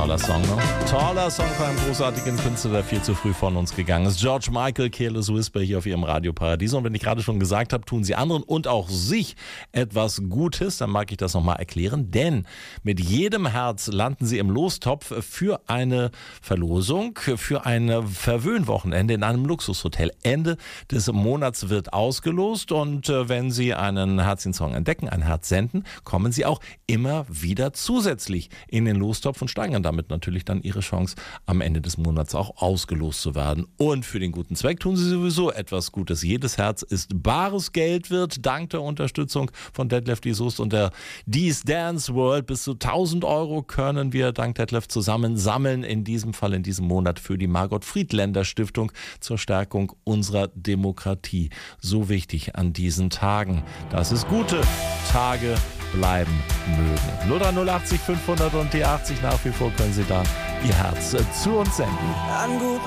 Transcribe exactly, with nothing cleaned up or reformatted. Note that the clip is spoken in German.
toller Song, ne? Toller Song von einem großartigen Künstler, der viel zu früh von uns gegangen ist. George Michael, Careless Whisper hier auf Ihrem Radioparadies. Und wenn ich gerade schon gesagt habe, tun Sie anderen und auch sich etwas Gutes, dann mag ich das nochmal erklären. Denn mit jedem Herz landen Sie im Lostopf für eine Verlosung, für ein Verwöhnwochenende in einem Luxushotel. Ende des Monats wird ausgelost. Und wenn Sie einen Herzchen-Song entdecken, ein Herz senden, kommen Sie auch immer wieder zusätzlich in den Lostopf und steigern damit natürlich dann Ihre Chance, am Ende des Monats auch ausgelost zu werden. Und für den guten Zweck tun Sie sowieso etwas Gutes. Jedes Herz ist bares Geld wert, dank der Unterstützung von Detlef die Soest und der Dies Dance World. Bis zu tausend Euro können wir dank Detlef zusammen sammeln, in diesem Fall in diesem Monat für die Margot-Friedländer-Stiftung zur Stärkung unserer Demokratie. So wichtig an diesen Tagen, dass es gute Tage bleiben mögen. null drei null achtzig fünfhundert und die achtzig, nach wie vor können Sie da Ihr Herz zu uns senden.